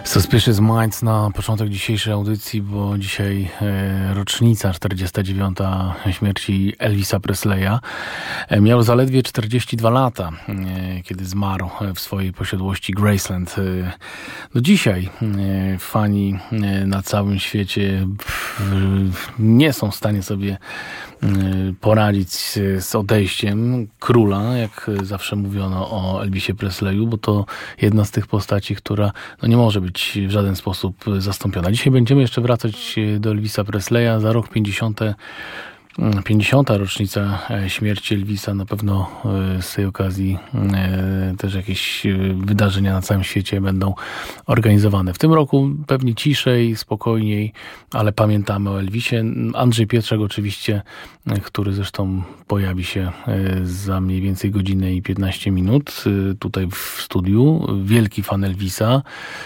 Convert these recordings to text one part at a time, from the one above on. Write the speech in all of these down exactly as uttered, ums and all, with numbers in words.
Suspicious Minds na początek dzisiejszej audycji, bo dzisiaj e, rocznica czterdziesta dziewiąta śmierci Elvisa Presleya. E, miał zaledwie czterdzieści dwa lata, e, kiedy zmarł w swojej posiadłości Graceland. E, do dzisiaj e, fani e, na całym świecie pff, nie są w stanie sobie e, poradzić z odejściem króla, jak zawsze mówiono o Elvisie Presleyu, bo to jedna z tych postaci, która no, nie może być w żaden sposób zastąpiona. Dzisiaj będziemy jeszcze wracać do Elvisa Presleya. Za rok pięćdziesiąta pięćdziesiąta rocznica śmierci Elvisa. Na pewno z tej okazji też jakieś wydarzenia na całym świecie będą organizowane. W tym roku pewnie ciszej, spokojniej, ale pamiętamy o Elvisie. Andrzej Pietrzak oczywiście, który zresztą pojawi się za mniej więcej godzinę i piętnaście minut tutaj w studiu. Wielki fan Elvisa.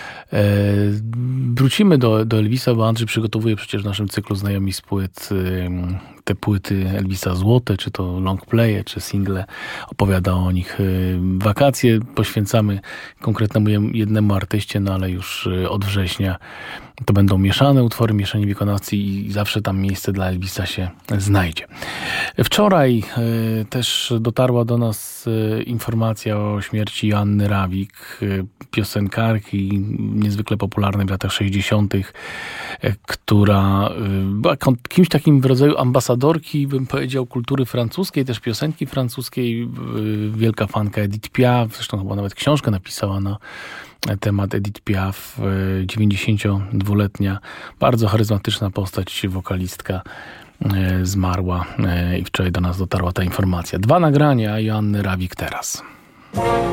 Wrócimy do, do Elvisa, bo Andrzej przygotowuje przecież w naszym cyklu Znajomi z płyt te płyty Elvisa złote, czy to long playe, czy single. Opowiada o nich. Wakacje poświęcamy konkretnemu jednemu artyście, no ale już od września to będą mieszane utwory, mieszani wykonawcy i zawsze tam miejsce dla Elvisa się znajdzie. Wczoraj y, też dotarła do nas y, informacja o śmierci Joanny Rawik, y, piosenkarki niezwykle popularnej w latach sześćdziesiątych, y, która y, była kimś takim w rodzaju ambasadorki, bym powiedział, kultury francuskiej, też piosenki francuskiej. Y, wielka fanka Edith Piaf, zresztą chyba nawet książkę napisała na temat Edith Piaf, dziewięćdziesięciodwuletnia, bardzo charyzmatyczna postać, wokalistka, zmarła i wczoraj do nas dotarła ta informacja. Dwa nagrania Joanny Rawik teraz.